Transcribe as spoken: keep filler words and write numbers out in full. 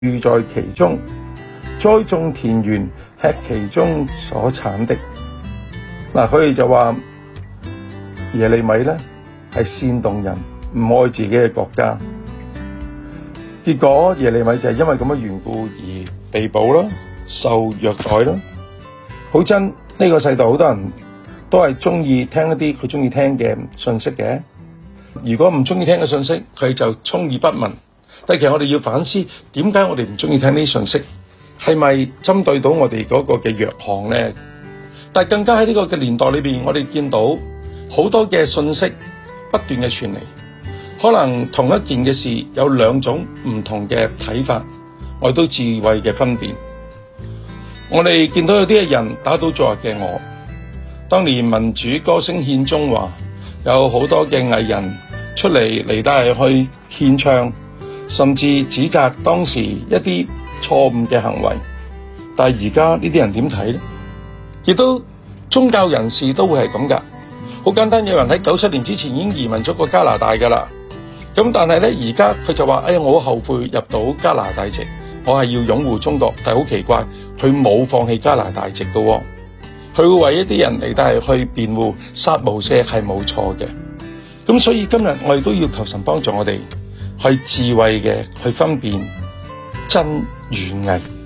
住在其中，栽種田園，吃其中所產的。嗱，佢哋就話耶利米咧係煽動人唔愛自己嘅國家，結果耶利米就係因為咁嘅緣故而被捕啦，受虐待啦。好真，呢、這個世代好多人都係中意聽一啲佢中意聽嘅信息嘅。如果唔中意聽嘅信息，佢就充耳不聞。但其實我哋要反思，點解我哋唔中意聽呢啲信息？係咪針對到我哋嗰個嘅弱項呢？但更加喺呢個嘅年代裏邊，我哋見到好多嘅信息不斷嘅傳嚟，可能同一件嘅事有兩種唔同嘅睇法，我哋都智慧嘅分辨。我哋見到有啲嘅人打倒昨日嘅我，當年民主歌聲獻中華，有好多嘅藝人出嚟嚟帶去獻唱，甚至指責當時一啲錯誤嘅行為。但係而家呢啲人點睇呢？亦都宗教人士都會係咁噶。好簡單，有人喺九七年之前已經移民咗過加拿大噶啦。咁但係咧，而家佢就話：哎呀，我後悔入到加拿大籍，我係要擁護中國。但係好奇怪，佢冇放棄加拿大籍噶喎。佢會為一啲人嚟帶去辯護，殺無赦係冇錯嘅。咁所以今日我哋都要求神幫助我哋去智慧嘅去分辨真與偽。